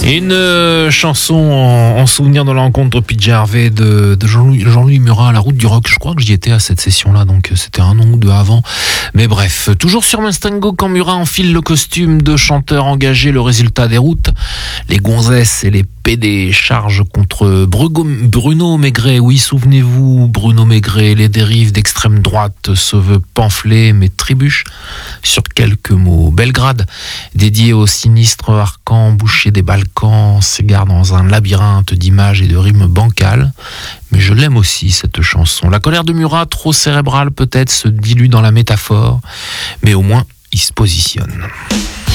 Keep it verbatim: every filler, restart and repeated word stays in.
Et une euh, chanson en, en souvenir de la rencontre P J Harvey de, de Jean-Louis, Jean-Louis Murat à la Route du Rock. Je crois que j'y étais à cette session-là, donc c'était un an ou deux avant. Mais bref, toujours sur Mustang quand Murat enfile le costume de chanteur engagé, le résultat des routes. Les gonzesses et les P D chargent contre Brugo, Bruno Maigret. Oui, souvenez-vous, Bruno Maigret, les dérives d'extrême droite se veut pamphler mais trébuche sur quelques mots. Belgrade, dédié au sinistre Arcan, boucher des Balkans, s'égare dans un labyrinthe d'images et de rimes bancales. Mais je l'aime aussi, cette chanson. La colère de Murat, trop cérébrale peut-être, se dilue dans la métaphore, mais au moins, il se positionne.